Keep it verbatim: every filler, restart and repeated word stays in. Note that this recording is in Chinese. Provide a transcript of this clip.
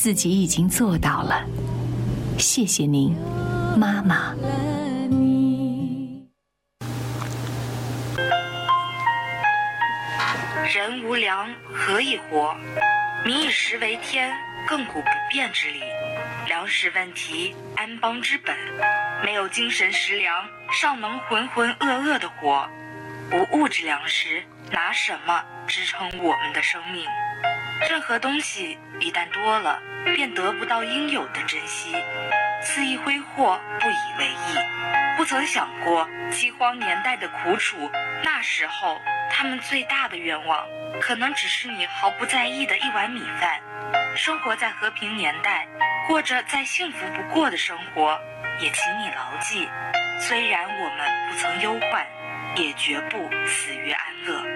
自己已经做到了。谢谢您，妈妈。 人无粮，何以活？民以食为天，亘古不变之理。粮食问题，安邦之本。没有精神食粮，尚能浑浑噩噩的活。无物质粮食，拿什么支撑我们的生命？任何东西一旦多了，便得不到应有的珍惜，肆意挥霍，不以为意。不曾想过饥荒年代的苦楚，那时候他们最大的愿望，可能只是你毫不在意的一碗米饭。生活在和平年代，过着再幸福不过的生活，也请你牢记，虽然我们不曾忧患，也绝不死于安乐。